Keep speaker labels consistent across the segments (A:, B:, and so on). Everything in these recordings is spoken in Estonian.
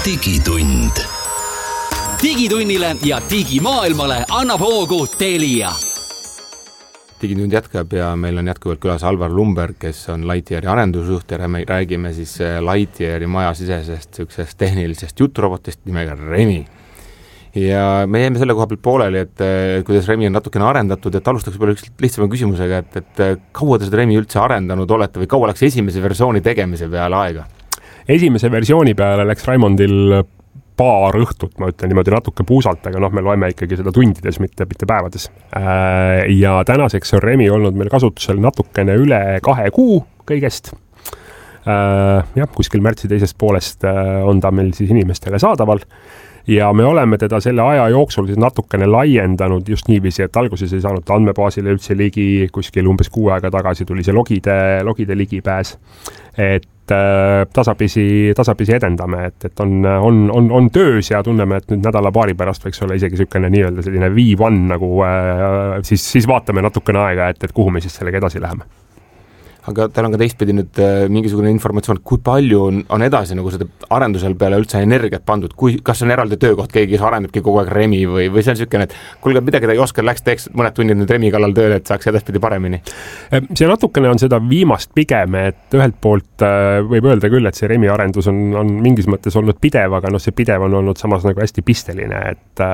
A: digitund. Digitunnile ja digimaailmale annab hoogu Telia.
B: Digitund jätkab ja meil on jätkuvalt külas Alvar Lumberg, kes on Lightyeari arendusjuht ja me räägime siis Lightyeari majasisesest tehnilisest juturobotist nimega Remi. Ja me jäime selle koha pealt pooleli, et kuidas Remi on natukene arendatud, et alustaks võib-olla üks lihtsama küsimusega, et kaua te seda Remi üldse arendanud olete või kaua läks esimese versiooni tegemise peale aega?
C: Esimese versiooni peale läks Raimondil paar õhtut, ma ütlen niimoodi natuke puusalt, aga me loeme ikkagi seda tundides, mitte päevades. Ja tänaseks on Remi olnud meil kasutusel natukene üle 2 kuu kõigest. Kuskil märtsi teisest poolest on ta meil siis inimestele saadaval. Ja me oleme teda selle aja jooksul siis natukene laiendanud just niiviisi, et alguses ei saanud andmebaasile üldse ligi, kuskil umbes 6 aega tagasi tuli see logide ligipääs, et tasapisi edendame, et on töös ja tunneme, et nüüd nädala-paari pärast võiks olla isegi selline nii-öelda selline V1 nagu siis vaatame natukene aega, et kuhu me siis sellega edasi läheme.
B: Aga tal on ka teistpidi nüüd mingisugune informatsioon, kui palju on edasi nagu seda arendusel peale üldse energiat pandud, kas on eraldi töökoht, keegi arendabki kogu aeg Remi või see on selline, et kuulge, midagi ta ei oska, teeks mõned tunnid nüüd Remi kallal tööle, et saaks edaspidi paremini.
C: See natukene on seda viimast pigem, et ühelt poolt võib öelda küll, et see Remi arendus on mingis mõttes olnud pidev, aga see pidev on olnud samas nagu hästi pisteline, et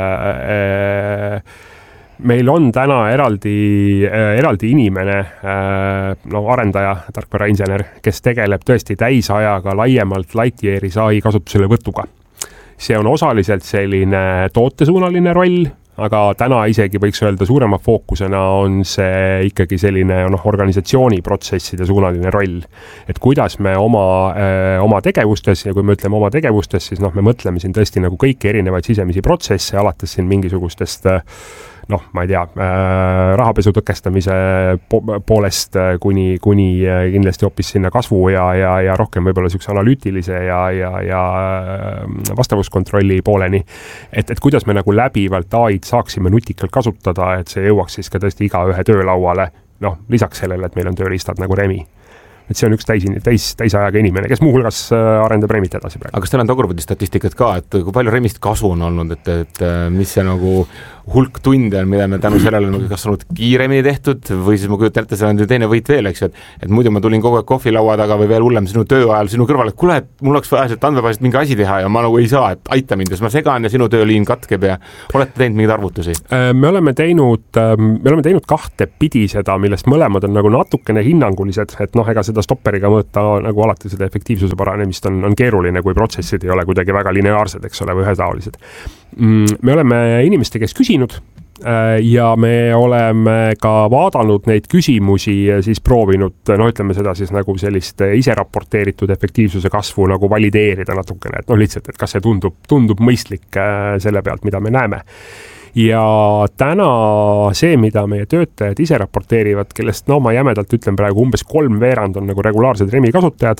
C: meil on täna eraldi inimene, arendaja, tarkvarainsener, kes tegeleb tõesti täisajaga laiemalt Lightyeari sai kasutusele võtuga. See on osaliselt selline tootesuunaline roll, aga täna isegi võiks öelda suurema fookusena on see ikkagi selline organisatsiooniprotsesside suunaline roll. Et kuidas me oma tegevustes, ja kui me ütleme oma tegevustes, siis me mõtleme siin tõesti nagu kõiki erinevaid sisemisi protsesse, alates siin mingisugustest ma ei tea, rahapesu tõkestamise poolest kuni kindlasti hoopis sinna kasvu ja rohkem võib-olla sellise analüütilise ja vastavuskontrolli pooleni, et kuidas me nagu läbivalt AI-d saaksime nutikalt kasutada, et see jõuaks siis ka tõesti igaühe töölauale, lisaks sellele, et meil on tööriistad nagu Remi. Et see on üks täisajaga inimene, kes muuhulgas arendab Remit edasi praegu.
B: Aga kas teil on tagurpidi statistikat ka, et kui palju Remist kasu on olnud, et mis see nagu hulk tunde on, mida me tänu sellele on kas olnud kiiremini tehtud või siis ma kujutan ette, see on ju teine võit veel, eks ju, et muidu ma tulin kogu aeg kohvilaua taga või veel hullem sinu töö ajal sinu kõrval, et kuule, et mul oleks vaja sealt andmebaasit mingi asi teha ja ma nagu ei saa, et aita mind, ma segan ja sinu tööliin katkeb ja olete teinud mingeid arvutusi? Me oleme
C: teinud 2 pidi seda, millest mõlemad on nagu natukene hinnangulised, et ega seda stopperiga mõõta nagu alati seda efektiivsuse paranemist on keeruline, kui protsessid ei ole kuidagi väga lineaarsed, eks ole, või ühetaolised. Me oleme inimeste kes küsinud ja me oleme ka vaadanud neid küsimusi ja siis proovinud, ütleme seda siis nagu sellist ise raporteeritud efektiivsuse kasvu nagu valideerida natukene, et lihtsalt, et kas see tundub mõistlik selle pealt, mida me näeme. Ja täna see, mida meie töötajad ise raporteerivad, kellest ma jämedalt ütlen praegu umbes 3/4 on nagu regulaarsed Remi kasutajad,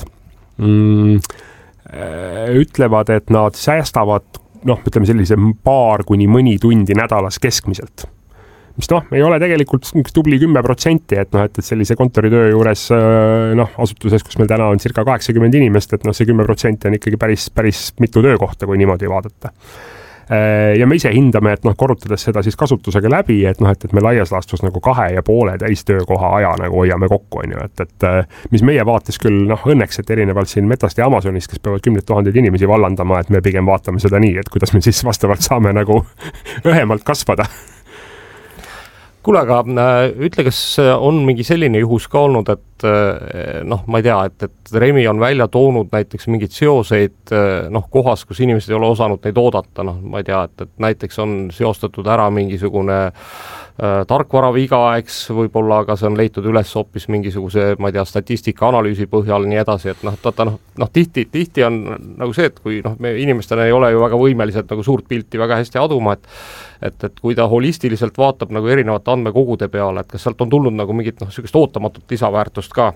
C: ütlevad, et nad säästavad ütleme sellise paar kuni mõni tundi nädalas keskmiselt. Mis ei ole tegelikult tubli 10%, et sellise kontoritöö juures asutuses, kus meil täna on circa 80 inimest, et see 10% on ikkagi päris mitu töökohta, kui niimoodi vaadata. Ja me ise hindame, et korrutades seda siis kasutusega läbi, et me laias laastus nagu 2,5 täistöökoha aja nagu hoiame kokku, on ju, et mis meie vaates küll õnneks, et erinevalt siin Metast ja Amazonist, kes peavad 10 000 inimesi vallandama, et me pigem vaatame seda nii, et kuidas me siis vastavalt saame nagu õhemalt kasvada.
D: Kuule, aga ütle, kas on mingi selline juhus ka olnud, et ma ei tea, et Remi on välja toonud näiteks mingid seoseid kohas, kus inimesed ei ole osanud neid oodata, ma ei tea, et näiteks on seostatud ära mingisugune tarkvaraviga, eks võib-olla, aga see on leitud üles hoopis mingisuguse, ma ei tea, statistika analüüsi põhjal nii edasi, et tihti on nagu see, et kui me inimestena ei ole ju väga võimelised nagu suurt pilti väga hästi aduma, et kui ta holistiliselt vaatab nagu erinevate andmekogude peale, et kas sealt on tulnud nagu mingit sellist ootamatut lisaväärtust ka?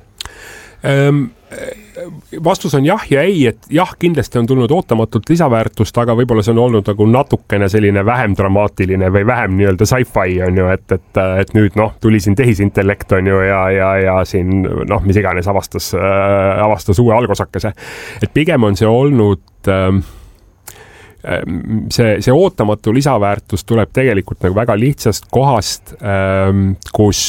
C: Vastus on jah ja ei, et jah, kindlasti on tulnud ootamatult lisaväärtust, aga võib-olla see on olnud nagu natukene selline vähem dramaatiline või vähem nii-öelda sci-fi on ju, et nüüd tuli siin tehisintellekt on ju ja siin mis iganes avastas uue algosakese. Et pigem on see olnud see ootamatu lisaväärtus tuleb tegelikult nagu väga lihtsast kohast, kus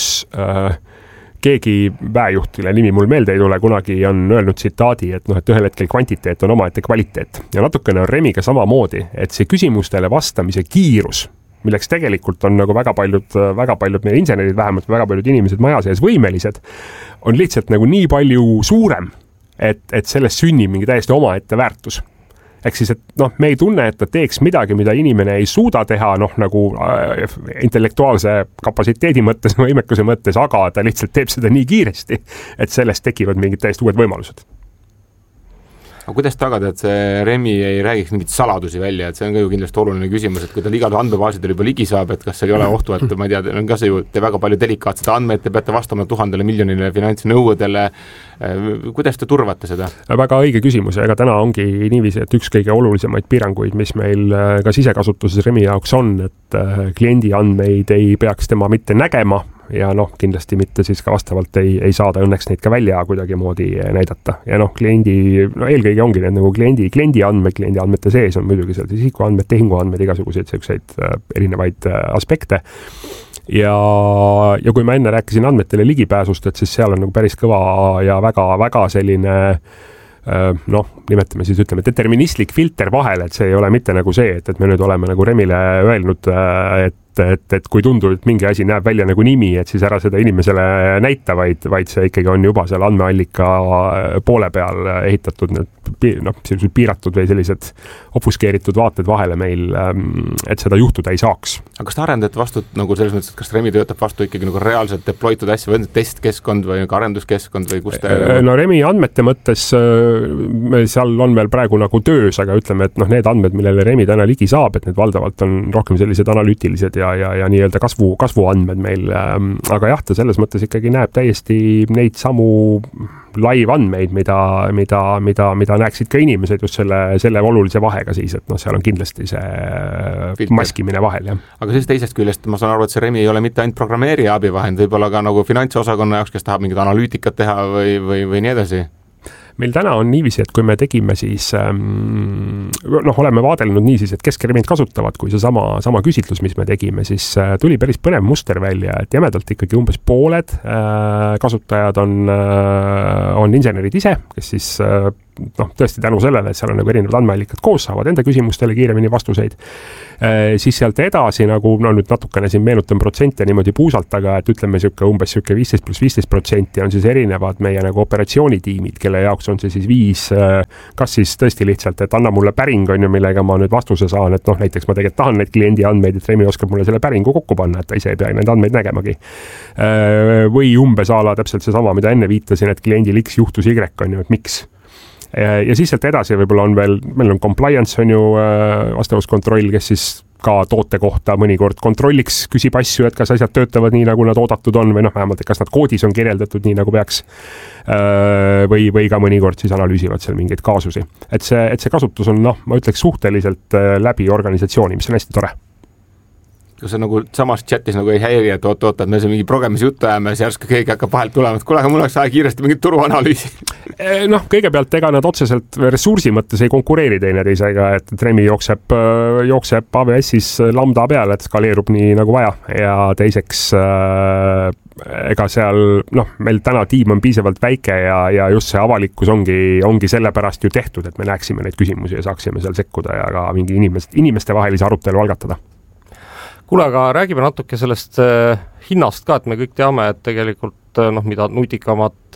C: keegi väejuhtile, nimi mul meelde ei tule, kunagi on öelnud tsitaadi, et et ühel hetkel kvantiteet on omaette kvaliteet. Ja natukene on Remiga samamoodi, et see küsimustele vastamise kiirus, milleks tegelikult on nagu väga paljud meie insenerid, vähemalt väga paljud inimesed maja sees võimelised, on lihtsalt nagu nii palju suurem, et sellest sünnib mingi täiesti omaette väärtus. Ehk siis, et me ei tunne, et ta teeks midagi, mida inimene ei suuda teha, nagu intellektuaalse kapatsiteedi mõttes, võimekuse mõttes, aga ta lihtsalt teeb seda nii kiiresti, et sellest tekivad mingid täiesti uued võimalused.
B: Aga kuidas tagada, et see Remi ei räägiks mingit saladusi välja, et see on ka ju kindlasti oluline küsimus, et kui ta igale andmebaasidele juba ligi saab, et kas seal ei ole ohtu, et ma ei tea, on ka see ju, te väga palju delikaatsete andmeid, te peate vastama 1000 miljonile finantsnõuedele, kuidas te turvate seda?
C: Väga õige küsimus ja ega täna ongi niiviisi, et üks kõige olulisemaid piiranguid, mis meil ka sisekasutuses Remi jaoks on, et kliendi andmeid ei peaks tema mitte nägema ja kindlasti mitte siis ka vastavalt ei saada õnneks neid ka välja kuidagimoodi näidata. Ja eelkõige ongi need nagu kliendi andmete sees on muidugi seal isikuandmed, tehinguandmed, igasuguseid selliseid erinevaid aspekte. Ja kui ma enne rääkisin andmetele ligipääsust, et siis seal on nagu päris kõva ja väga selline nimetame siis, ütleme, deterministlik filter vahel, et see ei ole mitte nagu see, et me nüüd oleme nagu Remile öelnud, et kui tundub, et mingi asi näeb välja nagu nimi, et siis ära seda inimesele näita, vaid see ikkagi on juba seal andmeallika poole peal ehitatud sellised piiratud või sellised obfuskeeritud vaated vahele meil, et seda juhtuda ei saaks.
B: Aga kas te arendate vastu nagu selles mõttes, et kas Remi töötab vastu ikkagi nagu reaalselt deploytud asja või testkeskkond või arenduskeskkond või kus te...
C: No Remi andmete mõttes seal on veel praegu nagu töös, aga ütleme, et need andmed, millele Remi täna ligi saab, et need valdavalt on rohkem sellised analüütilised ja nii-öelda kasvuandmed meil, aga jah, ta selles mõttes ikkagi näeb täiesti neid samu live-andmeid, mida näeksid ka inimesed just selle olulise vahega siis, et seal on kindlasti see maskimine vahel. Jah.
B: Aga siis teisest küljest ma saan aru, et see Remi ei ole mitte ainult programmeerija abivahend, võib-olla ka nagu finantsosakonna jaoks, kes tahab mingit analüütikat teha või nii edasi?
C: Meil täna on niiviisi, et kui me tegime siis, oleme vaadelnud niisiis, et kes Remit kasutavad, kui see sama küsitlus, mis me tegime, siis tuli päris põnev muster välja, et jämedalt ikkagi umbes pooled kasutajad on insenerid ise, kes siis tõesti tänu sellele, et seal on nagu erinevad andmeallikad koos, saavad enda küsimustele kiiremini vastuseid. Siis sealt edasi nagu, nüüd natukene siin meenutan protsente niimoodi puusalt, aga et ütleme umbes 15% on siis erinevad meie nagu operatsioonitiimid, kelle jaoks on see siis 5, kas siis tõesti lihtsalt, et anna mulle päring, on ju, millega ma nüüd vastuse saan, et näiteks ma tegelikult tahan neid kliendi andmeid, et Remi oskab mulle selle päringu kokku panna, et ta ise ei pea neid andmeid nägemagi. Või umbes ala täpselt seesama, mida enne viitasin, et kliendil X juhtus Y, on ju, et miks. Ja siis sealt edasi võib-olla on meil on compliance, on ju vastavuskontroll, kes siis ka toote kohta mõnikord kontrolliks, küsib asju, et kas asjad töötavad nii, nagu nad oodatud on või vähemalt, et kas nad koodis on kirjeldatud nii, nagu peaks või ka mõnikord siis analüüsivad seal mingeid kaasusi. Et see kasutus on, ma ütleks suhteliselt läbi organisatsiooni, mis on hästi tore.
B: Kas see nagu samas chatis nagu ei häiri, et oot, et me see mingi programmis juttu ajame, siis järsku keegi hakkab vahelt tulema, et kuule, aga mul oleks aja kiiresti mingit turuanalüüsi.
C: Kõigepealt ega nad otseselt ressursi mõttes ei konkureeri teineteisega, et Remi jookseb AWS-is lambda peale, et skaleerub nii nagu vaja ja teiseks ega seal, meil täna tiim on piisavalt väike ja just see avalikkus ongi sellepärast ju tehtud, et me näeksime neid küsimusi ja saaksime seal sekkuda ja ka mingi inimeste vahelise arutelu algatada.
D: Kuule, aga räägime natuke sellest hinnast ka, et me kõik teame, et tegelikult mida nutikamat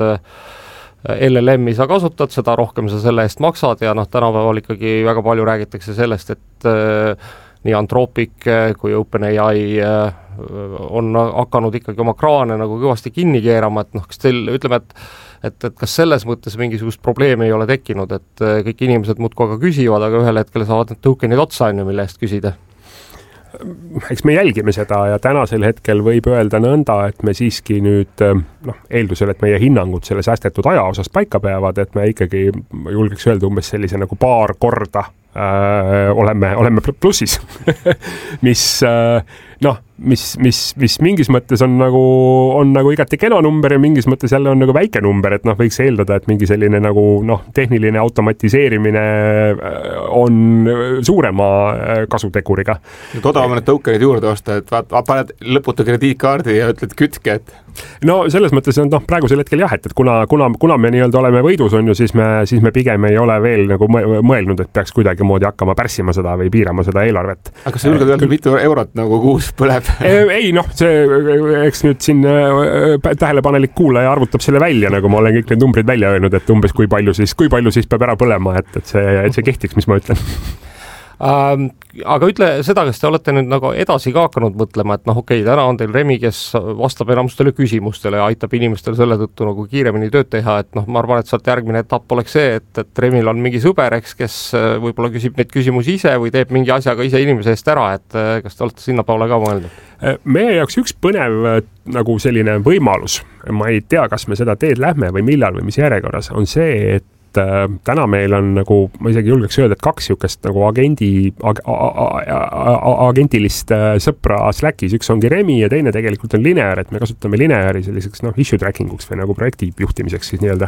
D: LLM-i sa kasutad, seda rohkem sa selle eest maksad ja tänapäeval ikkagi väga palju räägitakse sellest, et nii Anthropic kui OpenAI on hakanud ikkagi oma kraane nagu kõvasti kinni keerama, et kas teil ütleme, et kas selles mõttes mingisugust probleemi ei ole tekkinud, et kõik inimesed muudkui aga küsivad, aga ühel hetkel saavad need tokenid otsa, mille eest küsida?
C: Eks me jälgime seda ja tänasel hetkel võib öelda nõnda, et me siiski nüüd eeldusel, et meie hinnangud selle säästetud aja osas paika peavad, et me ikkagi julgeks öelda umbes sellise nagu paar korda oleme plussis mis noh, mis mingis mõttes on nagu igati kena number ja mingis mõttes jälle on nagu väike number, et noh, võiks eeldada, et mingi selline nagu noh, tehniline automatiseerimine on suurema kasuteguriga.
B: Odavam need tokenid juurde osta, et paned lõputu krediitkaardi ja ütled kütke, et
C: no selles mõttes on praegusel hetkel jah, et kuna me nii-öelda oleme võidus, on ju, siis me pigem ei ole veel nagu mõelnud, et peaks kuidagimoodi hakkama pärssima seda või piirama seda eelarvet.
B: Aga kas sa julged öelda, mitu eurot nagu kuus põleb?
C: Ei, noh, eks nüüd siin tähelepanelik kuulaja arvutab selle välja, nagu ma olen kõik need numbrid välja öelnud, et umbes kui palju siis peab ära põlema, et see kehtiks, mis ma ütlen.
D: Aga ütle seda, kas te olete nüüd nagu edasi ka hakanud mõtlema, et noh, okei, täna on teil Remi, kes vastab enamustele küsimustele ja aitab inimestel selle tõttu nagu kiiremini tööd teha, et noh, ma arvan, et sealt järgmine etapp oleks see, et Remil on mingi sõber, eks, kes võib-olla küsib neid küsimusi ise või teeb mingi asjaga ise inimese eest ära, et kas te olete sinna poole ka mõelnud?
C: Meie jaoks üks põnev nagu selline võimalus, ma ei tea, kas me seda teed lähme või millal või mis järjekorras, on see, et täna meil on nagu, ma isegi julgeks öelda, et 2 niisugust nagu agentilist sõpra Slackis, üks ongi Remi ja teine tegelikult on Linear, et me kasutame Lineari selliseks issue tracking uks või nagu projekti juhtimiseks siis nii-öelda.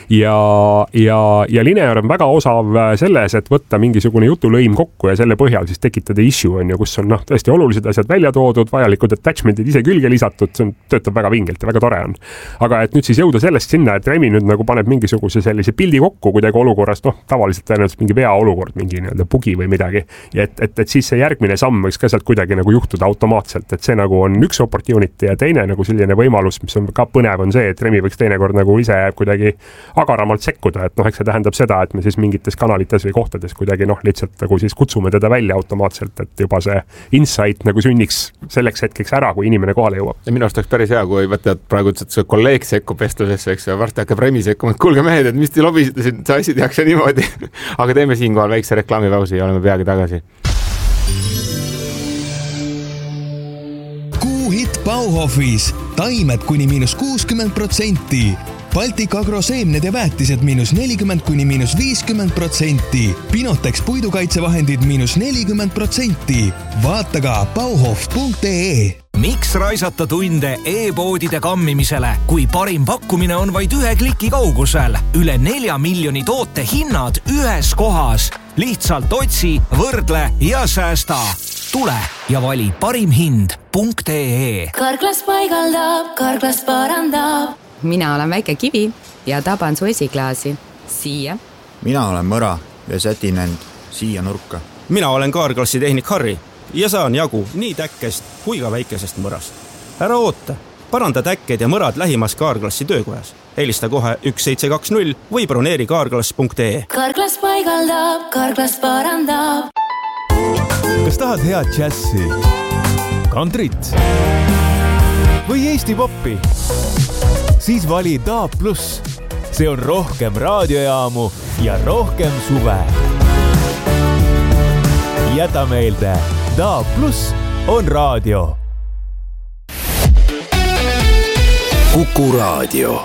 C: Ja Linear on väga osav selles, et võtta mingisugune jutulõim kokku ja selle põhjal siis tekitada issue, on ju, kus on tõesti olulised asjad välja toodud, vajalikud attachment'id ise külge lisatud, see töötab väga vingelt ja väga tore on. Aga et nüüd siis jõuda sellest sinna, et Remi nüüd nagu paneb mingisuguse sellise pildi kokku kuidagi olukorrast, tavaliselt tõenäoliselt mingi vea olukord, mingi nii-öelda bugi või midagi. Ja et siis see järgmine samm võiks ka sealt kuidagi nagu juhtuda automaatselt, et see nagu on üks opportunity ja teine nagu selline võimalus, mis on ka põnev, on see, et Remi võiks teinekord nagu ise kuidagi agaramalt sekkuda, et noh, eks see tähendab seda, et me siis mingites kanalites või kohtades kuidagi noh, lihtsalt nagu siis kutsume teda välja automaatselt, et juba see insight nagu sünniks selleks hetkeks ära, kui inimene kohale jõuab.
B: Ja minu arust oleks päris hea, kui võtad praegu ütlesid, see kolleeg sekkub vestlusesse, eks, varsti hakkab Remi sekkuma, et kuulge mehed, et mis te lobisite siin, see asi tehakse niimoodi. Aga teeme siinkohal väikse reklaamipausi ja oleme peagi tagasi.
E: Kuuhitt Bauhofis. Taimed kuni -60%. Baltic Agro seemned ja väetised -40 kuni -50%. Pinotex puidukaitsevahendid -40%. Vaata ka bauhof.ee.
F: Miks raisata tunde e-poodide kammimisele, kui parim pakkumine on vaid 1 kliki kaugusel? Üle 4 miljoni toote hinnad ühes kohas. Lihtsalt otsi, võrdle ja säästa. Tule ja vali parimhind.ee.
G: Karklas paigaldab, Karklas parandab.
H: Mina olen väike kivi ja taban su esiklaasi. Siia.
I: Mina olen mõra ja sätin end siia nurka.
J: Mina olen Karklassi tehnik Harri ja saan jagu nii täkkest kui ka väikesest mõrast. Ära oota, paranda täkked ja mõrad lähimas Karklassi töökojas. Helista kohe 1720 või broneeri karklas.ee.
G: Karklas paigaldab, Karklas parandab.
K: Kas tahad head džässi, kantrit või Eesti poppi? Siis vali DAB+. See on rohkem raadiojaamu ja rohkem suve. Jäta meelde, DAB+ on raadio.
A: Kuku raadio.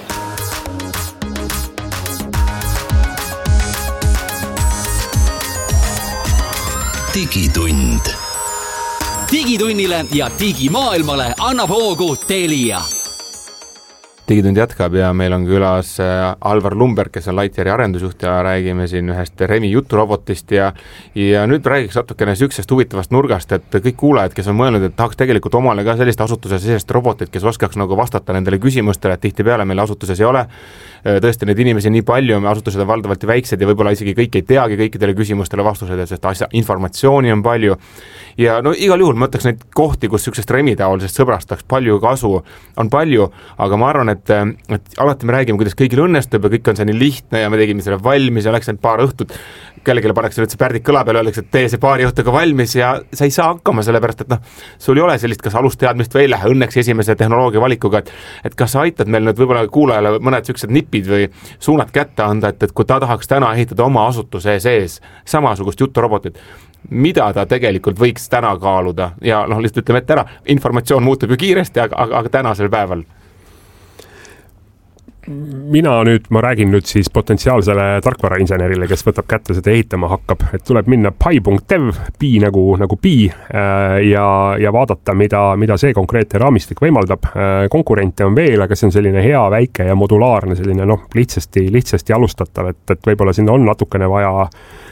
A: Digitund. Digitunnile ja digimaailmale annab hoogu Telia.
B: Digitund jätkab ja meil on külas Alvar Lumberg, kes on Lightyeari arendusjuht ja räägime siin ühest Remi juturobotist ja nüüd räägiks natukene süksest huvitavast nurgast, et kõik kuulajad, kes on mõelnud, et tahaks tegelikult omale ka sellist asutuse sellist robotit, kes oskaks nagu vastata nendele küsimustele, et tihtipeale meil asutuses ei ole tõesti neid inimesi nii palju, me asutused on valdavalt väiksed ja võib-olla isegi kõik ei teagi kõikidele küsimustele vastused, sest informatsiooni on palju ja no igal juhul ma mõtleks neid kohti, kus süksest Remi taolisest sõbrast tahaks palju kasu, on palju, aga ma arvan, et alati me räägime, kuidas kõigil õnnestub ja kõik on see nii lihtne ja me tegime selle valmis ja läks ainult paar õhtut, kellelegi pannakse nüüd see pärdik kõla peale, öeldakse, et tee see paari õhtuga valmis ja sa ei saa hakkama sellepärast, et sul ei ole sellist kas alusteadmist või ei lähe õnneks esimese tehnoloogia valikuga, et kas sa aitad meil nüüd võib-olla kuulajale mõned sellised nipid või suunad kätte anda, et kui ta tahaks täna ehitada oma asutuse sees samasugust juturobotit, mida ta tegelikult võiks täna kaaluda ja lihtsalt ütleme ette ära, informatsioon muutub ju kiiresti, aga tänasel päeval.
C: ma räägin nüüd siis potentsiaalsele tarkvarainsenerile, kes võtab kätte seda ehitama hakkab, et tuleb minna pi.dev, pi nagu pi ja vaadata, mida see konkreetne raamistik võimaldab. Konkurente on veel, aga see on selline hea, väike ja modulaarne, selline lihtsasti alustatav, et võib-olla sinna on natukene vaja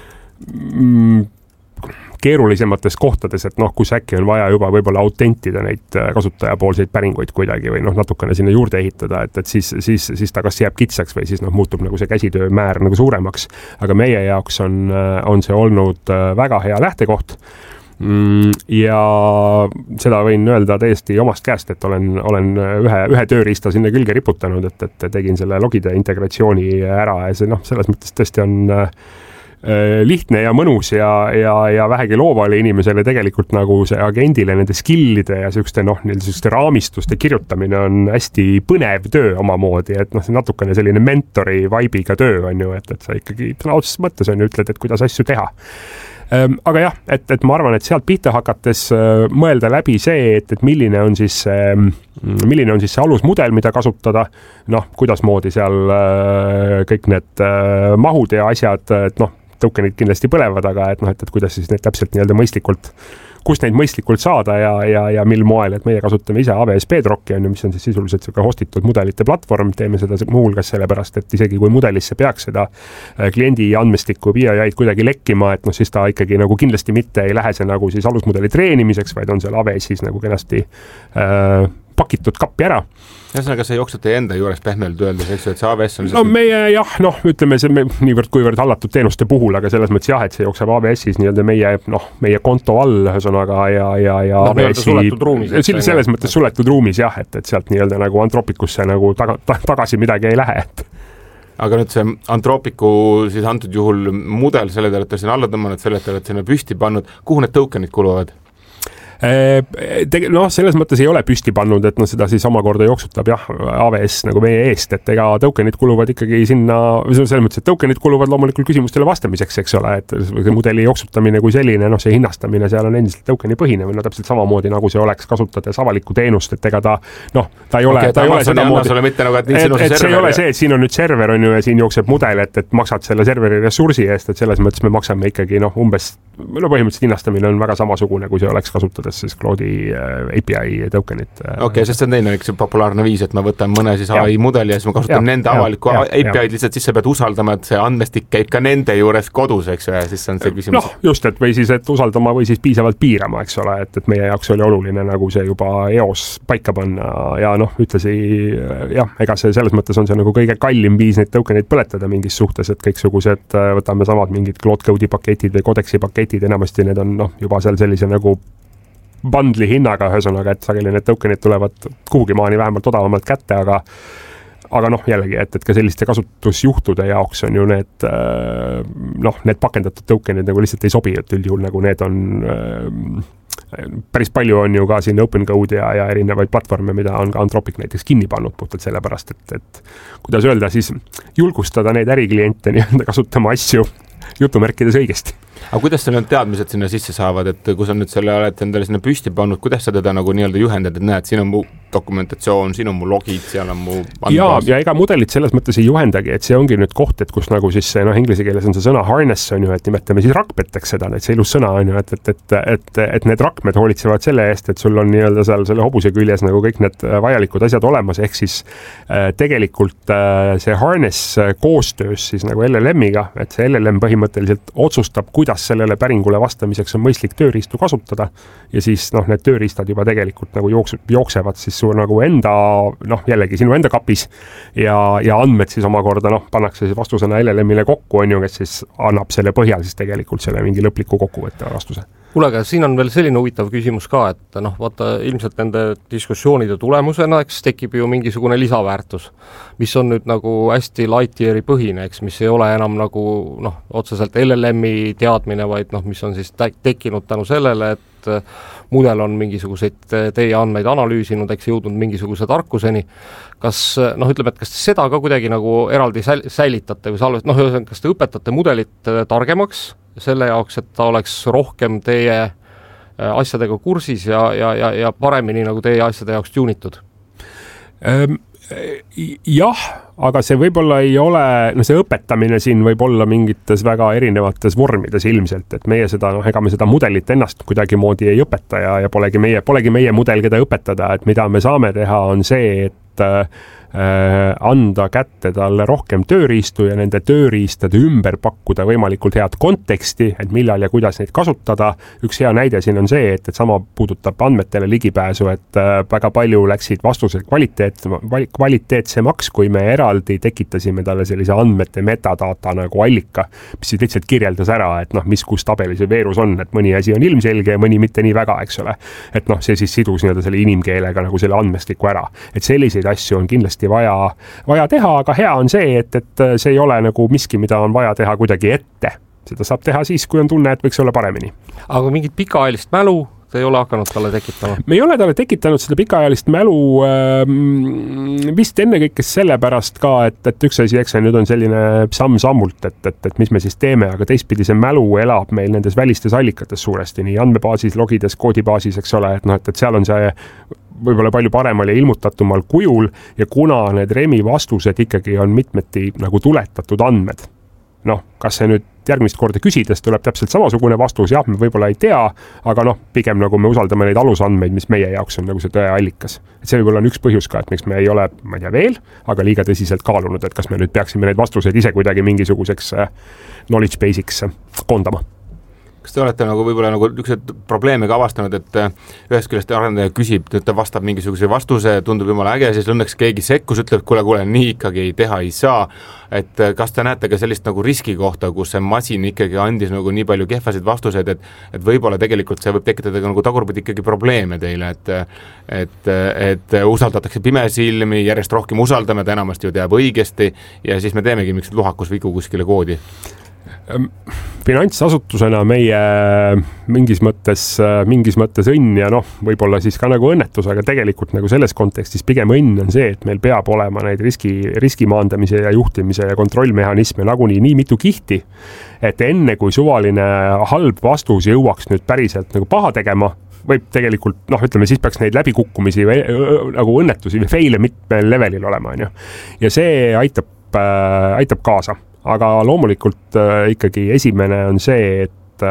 C: keerulisemates kohtades, et kus äkki on vaja juba võib-olla autentida neid kasutajapoolseid päringuid kuidagi või natukene sinna juurde ehitada, et siis ta kas jääb kitsaks või siis muutub nagu see käsitöö määr nagu suuremaks. Aga meie jaoks on see olnud väga hea lähtekoht ja seda võin öelda täiesti omast käest, et olen ühe tööriista sinna külge riputanud, et tegin selle logide integratsiooni ära ja see selles mõttes tõesti on lihtne ja mõnus ja vähegi loovale inimesele tegelikult nagu see agendile nende skillide ja selliseste raamistuste kirjutamine on hästi põnev töö omamoodi, et see natukene selline mentori vibe'iga töö on ju, et sa ikkagi otseses mõttes on ju ütled, et kuidas asju teha. Aga jah, et ma arvan, et sealt pihta hakates mõelda läbi see, et milline on siis see alusmudel, mida kasutada, kuidasmoodi seal kõik need mahud ja asjad, et tokenid kindlasti põlevad, aga et kuidas siis need täpselt nii-öelda mõistlikult, kust neid mõistlikult saada ja mil moel, et meie kasutame ise AWS Bedrocki, mis on siis sisuliselt hostitud mudelite platvorm, teeme seda muuhulgas sellepärast, et isegi kui mudelisse peaks seda kliendi andmestikku BI-d kuidagi lekkima, et siis ta ikkagi nagu kindlasti mitte ei lähe see nagu siis alusmudeli treenimiseks, vaid on seal AWS-is nagu kenasti pakitud kappi ära.
B: Ühesõnaga, see jookseb teie enda juures pehmelt öeldes, eks ju, et see AWS on
C: meie ütleme see niivõrd hallatud teenuste puhul, aga selles mõttes jah, et see jookseb AWS-is nii-öelda meie konto all, ühesõnaga ja
D: suletud ruumis.
C: Selles mõttes suletud ruumis jah, et sealt nii-öelda nagu Anthropikusse nagu tagasi midagi ei lähe,
B: Aga nüüd see Anthropiku siis antud juhul mudel, selle te olete siin alla tõmmanud, selle te olete sinna püsti pannud, kuhu need tokenid kuluvad?
C: Selles mõttes ei ole püsti pannud, et seda siis omakorda jooksutab AWS nagu meie eest, et ega tokenid kuluvad ikkagi sinna, selles mõttes, et tokenid kuluvad loomulikult küsimustele vastamiseks, eks ole, et mudeli jooksutamine kui selline, see hinnastamine seal on endiselt tokeni põhine või täpselt samamoodi nagu see oleks kasutades avalikku teenust, et ega ta ei ole seda moodi, et see ei ole see, et siin on nüüd server on ju ja siin jookseb mudel, et maksad selle serveri ressursi eest, et selles mõttes me maksame ikkagi umbes põhimõtteliselt hinnastamine on väga samasugune, kui see oleks kasutades siis Cloudi API tokenit.
B: Okei, sest see on teine populaarne viis, et ma võtan mõne siis AI mudeli ja siis ma kasutan nende avalikku API-d lihtsalt, siis sa pead usaldama, et see andmestik käib ka nende juures kodus, eks ju, ja siis on see küsimus.
C: Just, et või siis, et usaldama või siis piisavalt piirama, eks ole, et meie jaoks oli oluline nagu see juba EOS paika panna ja ütlesi, ega see selles mõttes on see nagu kõige kallim viis neid tokenid põletada mingis suhtes, et kõiksugused võtame samad mingid Cloud Code'i paketid või Codexi paketid, enamasti need on juba seal sellise nagu bundli hinnaga, ühesõnaga, et sageli need tokenid tulevad kuhugi maani vähemalt odavamalt kätte, aga jällegi, et ka selliste kasutusjuhtude jaoks on ju need pakendatud tokenid nagu lihtsalt ei sobi, et üldjuhul nagu need on päris palju on ju ka siin OpenCode ja erinevaid platvorme, mida on ka Anthropic näiteks kinni pannud puhtalt sellepärast, et kuidas öelda, siis julgustada neid ärikliente nii-öelda kasutama asju jutumärkides õigesti.
B: Aga kuidas sa need teadmised sinna sisse saavad, et kui sa nüüd selle oled endale sinna püsti pannud, kuidas sa teda nagu nii-öelda juhendad, et näed, siin on mu dokumentatsioon, siin on mu logid, seal on mu andbaas. Ja ega mudelit selles mõttes ei juhendagi, et see ongi nüüd koht, et kus nagu siis inglise keeles on see sõna harness on ju, et nimetame siis rakmeteks seda, et see ilus sõna on ju, et need rakmed hoolitsevad selle eest, et sul on nii-öelda seal selle hobuse küljes nagu kõik need vajalikud asjad olemas, ehk siis tegelikult see harness koostöös siis nagu LLM-iga, et see LLM põhimõtteliselt otsustab, kuidas sellele päringule vastamiseks on mõistlik tööriistu kasutada ja siis need tööriistad juba tegelikult nagu jooksevad siis su nagu enda, jällegi sinu enda kapis ja andmed siis omakorda pannakse siis vastusena LLM-ile kokku, on ju, kes siis annab selle põhjal siis tegelikult selle mingi lõpliku kokkuvõtte vastuse.
D: Kuule, aga siin on veel selline huvitav küsimus ka, et vaata ilmselt nende diskussioonide tulemusena, eks tekib ju mingisugune lisaväärtus, mis on nüüd nagu hästi Lightyeari põhine, eks, mis ei ole enam nagu otseselt LLM-i teadmine, vaid mis on siis tekkinud tänu sellele, et mudel on mingisuguseid teie andmeid analüüsinud, eks jõudnud mingisuguse tarkuseni. Kas, ütleme, et kas seda ka kuidagi nagu eraldi säilitate või kas te õpetate mudelit targemaks selle jaoks, et ta oleks rohkem teie asjadega kursis ja paremini nagu teie asjade jaoks tuunitud?
C: Jah, aga see võib-olla ei ole, see õpetamine siin võib olla mingites väga erinevates vormides ilmselt, et meie seda, ega me seda mudelit ennast kuidagimoodi ei õpeta ja polegi meie mudel, keda õpetada, et mida me saame teha, on see, et anda kätte talle rohkem tööriistu ja nende tööriistade ümber pakkuda võimalikult head konteksti, et millal ja kuidas neid kasutada. Üks hea näide siin on see, et sama puudutab andmetele ligipääsu, et väga palju läksid vastused kvaliteetsemaks, kui me eraldi tekitasime talle sellise andmete metadata nagu allika, mis siis lihtsalt kirjeldas ära, et mis kus tabelis või veerus on, et mõni asi on ilmselge ja mõni mitte nii väga, eks ole. Et see siis sidus nii-öelda selle inimkeelega nagu selle andmestiku ära. Et selliseid asju on kindlasti vaja teha, aga hea on see, et see ei ole nagu miski, mida on vaja teha kuidagi ette. Seda saab teha siis, kui on tunne, et võiks olla paremini.
D: Aga mingit pikaajalist mälu te ei ole hakanud talle tekitama?
C: Me ei ole talle tekitanud seda pikaajalist mälu vist ennekõike sellepärast ka, et üks asi, eks nüüd on selline samm-sammult, et mis me siis teeme, aga teistpidi see mälu elab meil nendes välistes allikates suuresti, nii andmebaasis, logides, koodibaasis, eks ole, et seal on see võib-olla palju paremal ja ilmutatumal kujul ja kuna need REMi vastused ikkagi on mitmeti nagu tuletatud andmed. Kas see nüüd järgmist korda küsides tuleb täpselt samasugune vastus, jah, me võib-olla ei tea, aga pigem nagu me usaldame neid alusandmeid, mis meie jaoks on nagu see tõeallikas. Et see võib-olla on üks põhjus ka, et miks me ei ole, ma ei tea veel, aga liiga tõsiselt kaalunud, et kas me nüüd peaksime neid vastuseid ise kuidagi mingisuguseks knowledge base'iks koondama.
B: Kas te olete nagu võib-olla nagu ükseid probleeme ka avastanud, et ühest küljest arendaja küsib, ta vastab mingisuguse vastuse, tundub jumala äge, siis õnneks keegi sekkus, ütleb, kuule, nii ikkagi teha ei saa. Et kas te näete ka sellist nagu riski kohta, kus see masin ikkagi andis nagu nii palju kehvasid vastuseid, et võib-olla tegelikult see võib tekitada nagu tagurpidi ikkagi probleeme teile, et usaldatakse pimesilmi, järjest rohkem usaldame, ta enamasti ju teab õigesti ja siis me teemegi miks luhakus vigu kuskile koodi.
C: Finantsasutusena meie mingis mõttes õnn ja võib-olla siis ka nagu õnnetus, aga tegelikult nagu selles kontekstis pigem õnn on see, et meil peab olema neid riskimaandamise ja juhtimise ja kontrollmehhanisme nagunii nii mitu kihti, et enne kui suvaline halb vastus jõuaks nüüd päriselt nagu paha tegema, võib tegelikult, ütleme, siis peaks neid läbikukkumisi või nagu õnnetusi või feile mitmel levelil olema, on ju. Ja see aitab kaasa. Aga loomulikult ikkagi esimene on see, et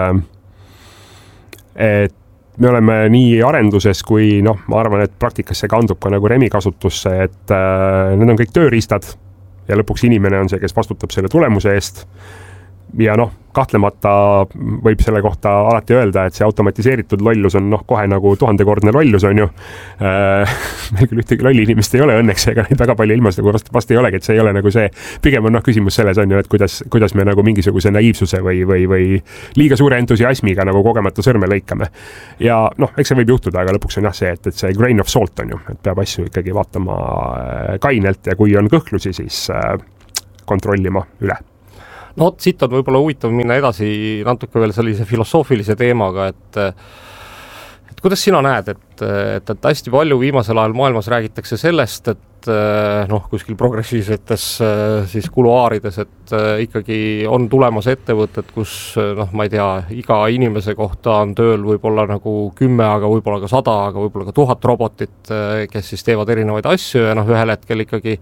C: me oleme nii arenduses kui ma arvan, et praktikas see kandub ka nagu REMi kasutusse, et need on kõik tööriistad ja lõpuks inimene on see, kes vastutab selle tulemuse eest. Ja kahtlemata võib selle kohta alati öelda, et see automatiseeritud lollus on kohe nagu 1000-kordne lollus on ju. Meil küll ühtegi lolli inimest ei ole õnneks, ega neid väga palju ilmas nagu vast ei olegi, et see ei ole nagu see, pigem on küsimus selles on ju, et kuidas me nagu mingisuguse naiivsuse või liiga suure entusiasmiga nagu kogemata sõrme lõikame. Ja eks see võib juhtuda, aga lõpuks on see, et see grain of salt on ju, et peab asju ikkagi vaatama kainelt ja kui on kõhklusi, siis kontrollima üle.
D: Siit on võib-olla huvitav minna edasi natuke veel sellise filosoofilise teemaga, et kuidas sina näed, et hästi palju viimasel ajal maailmas räägitakse sellest, et kuskil progressiivsetes siis kuluaarides, et ikkagi on tulemas ettevõtted, kus ma ei tea, iga inimese kohta on tööl võib-olla nagu 10, aga võib-olla ka 100, aga võib-olla ka 1000 robotit, kes siis teevad erinevaid asju ja ühel hetkel ikkagi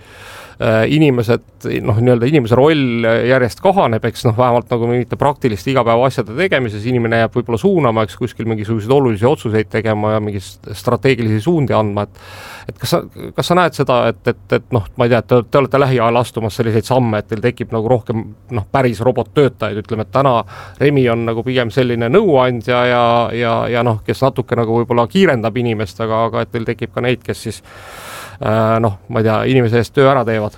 D: inimese roll järjest kahaneb, eks vähemalt nagu mingite praktiliste igapäeva asjade tegemises, inimene jääb võib-olla suunama, eks kuskil mingisuguseid olulisi otsuseid tegema ja mingi strateegilisi suundi andma, et kas sa näed seda, et ma ei tea, et te olete lähiajal astumas selliseid samme, et teil tekib nagu rohkem päris robottöötajaid, ütleme, et täna REMi on nagu pigem selline nõuandja ja kes natuke nagu võib-olla kiirendab inimest, aga et teil tekib ka neid, kes siis ma ei tea, inimese eest töö ära teevad?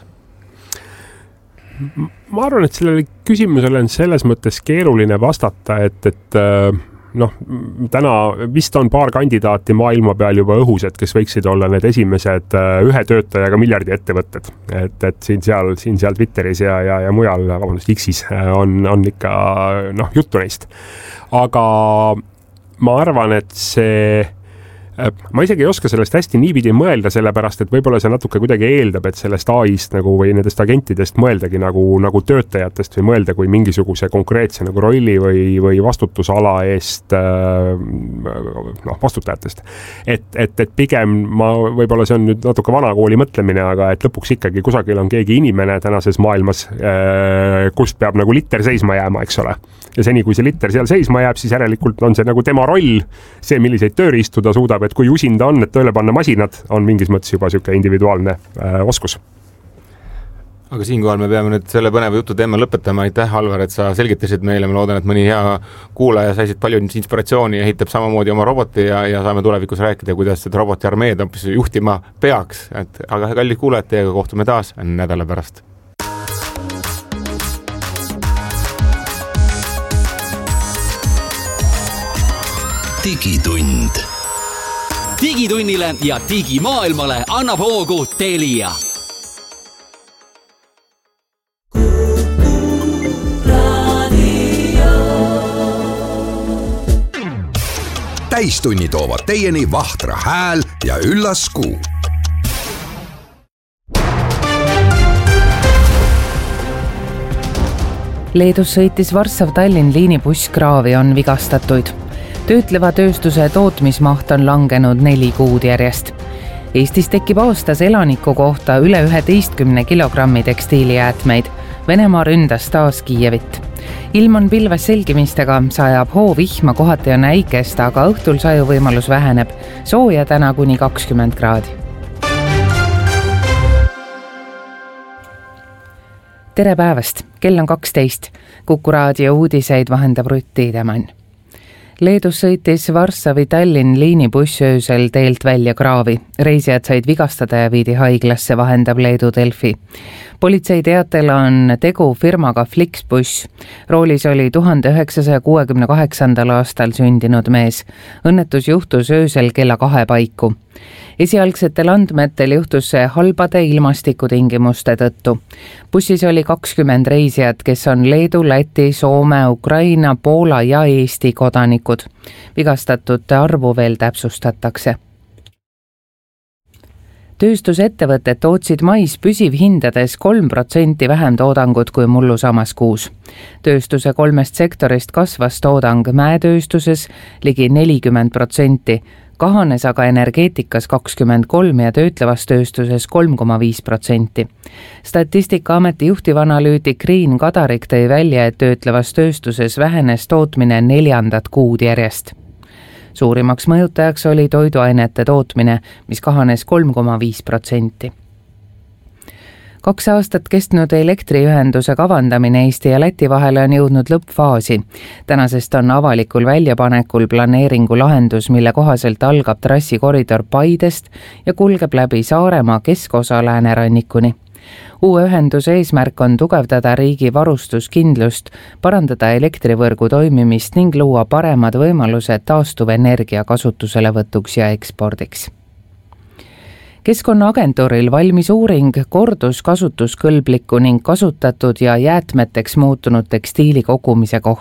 C: Ma arvan, et sellele küsimusele on selles mõttes keeruline vastata, et täna vist on paar kandidaati maailma peal juba õhus, et kes võiksid olla need esimesed ühe töötajaga miljardi ettevõtted. Et siin-seal Twitteris ja mujal, X-is on ikka juttu neist. Aga ma arvan, et see ma isegi ei oska sellest hästi niipidi mõelda, sellepärast, et võib-olla see natuke kuidagi eeldab, et sellest AI-st nagu või nendest agentidest mõeldagi nagu töötajatest või mõelda kui mingisuguse konkreetse nagu rolli või vastutusala eest vastutajatest. Et pigem võib-olla see on nüüd natuke vanakooli mõtlemine, aga et lõpuks ikkagi kusagil on keegi inimene tänases maailmas, kust peab nagu liter seisma jääma, eks ole. Ja seni, kui see liter seal seisma jääb, siis järelikult on see nagu tema roll, see, milliseid tööriistu ta suudab, et kui usinda on, et tööle panna masinad, on mingis mõttes juba siuke individuaalne oskus.
B: Aga siinkohal me peame nüüd selle põneva jutu teema lõpetama. Aitäh, Alvar, et sa selgitasid meile. Ma loodan, et mõni hea kuulaja saisid palju inspiratsiooni ja ehitab samamoodi oma roboti ja saame tulevikus rääkida, kuidas seda roboti armeed juhtima peaks. Aga kallid kuulajad, teiega kohtume taas nädala pärast.
A: Digitund. Digitunnile ja digimaailmale annab hoogu Telia.
L: Täistunni toovad teieni Vahtra hääl ja üllas kuu.
M: Leedus sõitis Varssav-Tallinn liinibuss kraavi, on vigastatuid. Töötleva tööstuse tootmismaht on langenud 4 kuud järjest. Eestis tekib aastas elaniku kohta üle 11 kilogrammi tekstiilijäätmeid. Venemaa ründas taas Kiievit. Ilm on pilves selgimistega, sajab hoovihma, kohati on äikest, aga õhtul sajuvõimalus väheneb. Sooja täna kuni 20 kraadi. Tere päevast, kell on 12. Kuku raadio uudiseid vahendab Rutt Tiidemann. Leedus sõitis Varssavi-Tallinn liinibuss öösel teelt välja kraavi. Reisijad said vigastada ja viidi haiglasse, vahendab Leedu Delfi. Politsei teatel on tegu firmaga Flixbus. Roolis oli 1968. aastal sündinud mees. Õnnetus juhtus öösel kella 2 paiku. Esialgsetel andmetel juhtus see halbade ilmastikutingimuste tõttu. Bussis oli 20 reisijat, kes on Leedu, Läti, Soome, Ukraina, Poola ja Eesti kodanikud. Vigastatute arvu veel täpsustatakse. Tööstusettevõtted tootsid mais püsivhindades 3% vähem toodangut kui mullu samas kuus. Tööstuse 3 sektorist kasvas toodang mäetööstuses ligi 40%, kahanes aga energeetikas 23% ja töötlevas tööstuses 3,5%. Statistikaameti juhtivanalüütik Riin Kadarik tõi välja, et töötlevas tööstuses vähenes tootmine 4. kuud järjest. Suurimaks mõjutajaks oli toiduainete tootmine, mis kahanes 3,5%. 2 aastat kestnud elektriühenduse kavandamine Eesti ja Läti vahele on jõudnud lõppfaasi. Tänasest on avalikul väljapanekul planeeringu lahendus, mille kohaselt algab trassikoridor Paidest ja kulgeb läbi Saaremaa keskosa Läänerannikuni. Uue ühenduse eesmärk on tugevdada riigi varustuskindlust, parandada elektrivõrgu toimimist ning luua paremad võimalused taastuvenergia kasutuselevõtuks ja ekspordiks. Keskkonnaagentuuril valmis uuring korduskasutuskõlbliku ning kasutatud ja jäätmeteks muutunud tekstiili kogumise kohta.